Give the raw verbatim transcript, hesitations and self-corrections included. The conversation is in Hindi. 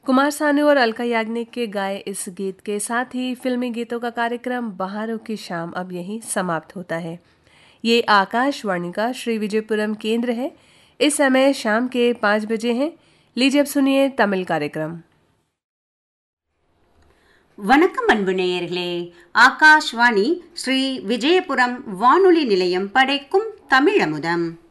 कुमार सानू और अलका याग्निक के गाए इस गीत के साथ ही फिल्मी गीतों का कार्यक्रम बहारों की शाम अब यहीं समाप्त होता है। ये आकाशवाणी का श्री विजयपुरम केंद्र है। इस समय शाम के पाँच बजे हैं। लीजिए अब सुनिए तमिल कार्यक्रम। வணக்கம் அன்பு நேயர்களே, ஆகாஷ்வாணி ஸ்ரீ விஜயபுரம் வானொலி நிலையம் படைக்கும் தமிழமுதம்.